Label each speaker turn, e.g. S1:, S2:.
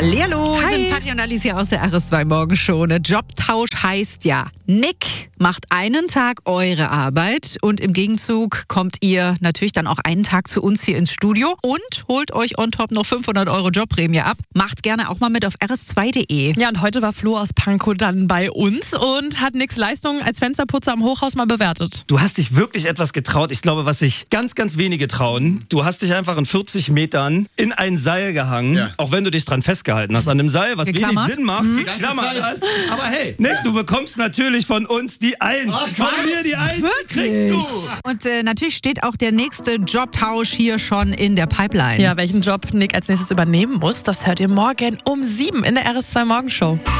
S1: Hallihallo, wir
S2: Hi.
S1: sind Patti und Alicia aus der RS2 Morgenshow. Ne? Jobtausch heißt ja, Nick macht einen Tag eure Arbeit und im Gegenzug kommt ihr natürlich dann auch einen Tag zu uns hier ins Studio und holt euch on top noch 500 € Jobprämie ab. Macht gerne auch mal mit auf rs2.de.
S2: Ja, und heute war Flo aus Pankow dann bei uns und hat Nicks Leistung als Fensterputzer am Hochhaus mal bewertet.
S3: Du hast dich wirklich etwas getraut. Ich glaube, was sich ganz, ganz wenige trauen. Du hast dich einfach in 40 Metern in ein Seil gehangen, auch wenn du dich dran festgehalten hast. An dem Seil, was wenig Sinn macht, geklammert hast. Aber hey, Nick, du bekommst natürlich von uns die 1. Von mir die 1 kriegst du.
S1: Und natürlich steht auch der nächste Jobtausch hier schon in der Pipeline.
S2: Ja, welchen Job Nick als nächstes übernehmen muss, das hört ihr morgen um 7 in der RS2 Morgenshow.